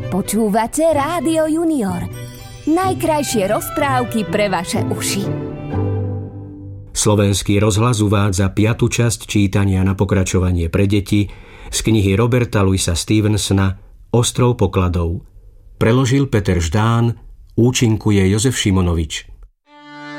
Počúvate Rádio Junior. Najkrajšie rozprávky pre vaše uši. Slovenský rozhlas uvádza 5. časť čítania na pokračovanie pre deti z knihy Roberta Louisa Stevensona Ostrov pokladov. Preložil Peter Ždán, účinkuje Jozef Šimonovič.